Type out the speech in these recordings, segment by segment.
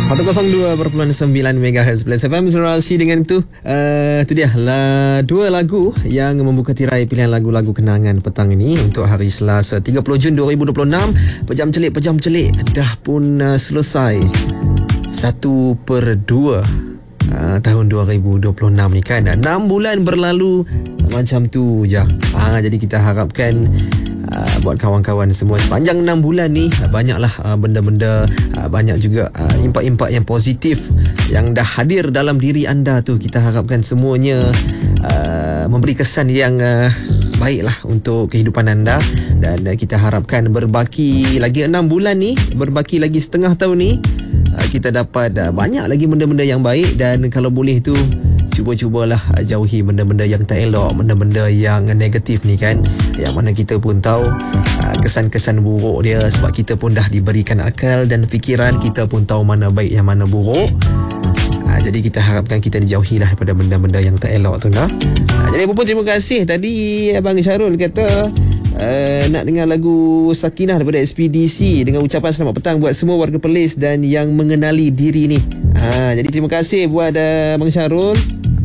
102.9 MHz Plus FM Serasi dengan tu dia dua lagu yang membuka tirai pilihan lagu-lagu kenangan petang ini untuk hari Selasa 30 Jun 2026. Pejam celik dah pun selesai 1/2 tahun 2026 ni kan. 6 bulan berlalu macam tu je. Jadi kita harapkan buat kawan-kawan semua sepanjang 6 bulan ni banyaklah benda-benda, banyak juga impak-impak yang positif yang dah hadir dalam diri anda tu. Kita harapkan semuanya memberi kesan yang baiklah untuk kehidupan anda, dan kita harapkan berbaki lagi 6 bulan ni, berbaki lagi setengah tahun ni, kita dapat banyak lagi benda-benda yang baik. Dan kalau boleh tu cubalah jauhi benda-benda yang tak elok, benda-benda yang negatif ni kan, yang mana kita pun tahu kesan-kesan buruk dia, sebab kita pun dah diberikan akal dan fikiran, kita pun tahu mana baik yang mana buruk. Jadi kita harapkan kita dijauhilah daripada benda-benda yang tak elok tu nah. Jadi apa pun, terima kasih. Tadi Abang Syarul kata nak dengar lagu Sakinah daripada SPDC dengan ucapan selamat petang buat semua warga Perlis dan yang mengenali diri ni. Jadi terima kasih buat Abang Syarul.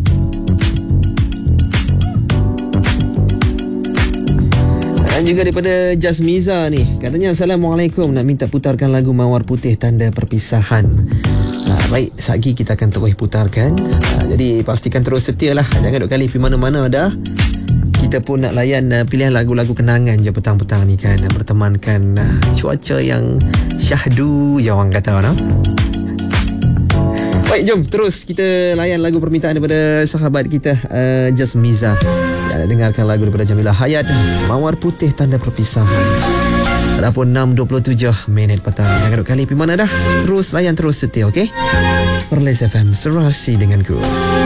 Dan juga daripada Jasmiza ni, katanya Assalamualaikum, nak minta putarkan lagu Mawar Putih Tanda Perpisahan. Baik, sagi kita akan terus putarkan. Jadi pastikan terus setia lah, jangan duk kali pergi mana-mana dah. Kita pun nak layan pilihan lagu-lagu kenangan je petang-petang ni kan, bertemankan cuaca yang syahdu je orang kata no? Baik, jom terus kita layan lagu permintaan daripada sahabat kita Jasmiza. Dengarkan lagu daripada Jamilah Hayat, Mawar Putih Tanda Perpisahan. Dah pun 6.27 minit petang. Jangan duk kali pergi mana dah. Terus layan, terus setia, okey? Perlis FM, serasi denganku.